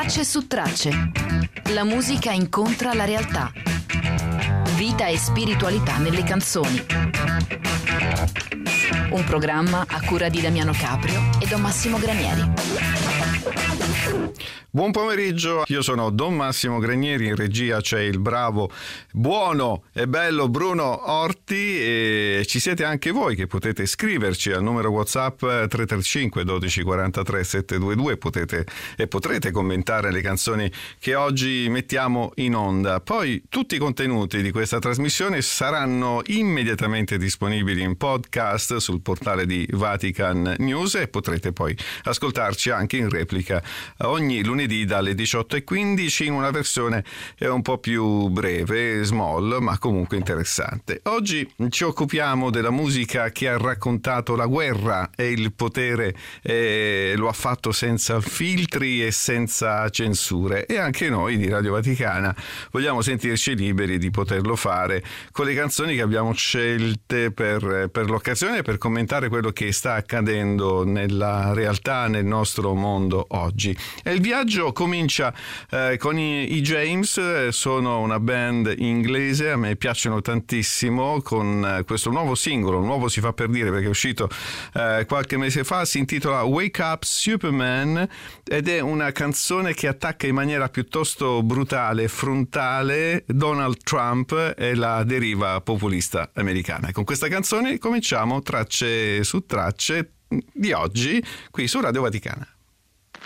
Tracce su tracce. La musica incontra la realtà. Vita e spiritualità nelle canzoni. Un programma a cura di Damiano Caprio e Don Massimo Granieri. Buon pomeriggio, io sono Don Massimo Granieri, in regia c'è il bravo, buono e bello Bruno Orti e ci siete anche voi che potete scriverci al numero WhatsApp 335 12 43 722 potrete commentare le canzoni che oggi mettiamo in onda. Poi tutti i contenuti di questa trasmissione saranno immediatamente disponibili in podcast sul portale di Vatican News e potrete poi ascoltarci anche in replica ogni lunedì dalle 18:15 in una versione un po' più breve, small, ma comunque interessante. Oggi ci occupiamo della musica che ha raccontato la guerra e il potere, lo ha fatto senza filtri e senza censure, e anche noi di Radio Vaticana vogliamo sentirci liberi di poterlo fare con le canzoni che abbiamo scelte per l'occasione, per commentare quello che sta accadendo nella realtà, nel nostro mondo oggi. E il viaggio comincia con i James, sono una band inglese, a me piacciono tantissimo, con questo nuovo singolo, nuovo si fa per dire perché è uscito qualche mese fa, si intitola Wake Up Superman ed è una canzone che attacca in maniera piuttosto brutale e frontale Donald Trump e la deriva populista americana. E con questa canzone cominciamo Tracce su tracce di oggi qui su Radio Vaticana.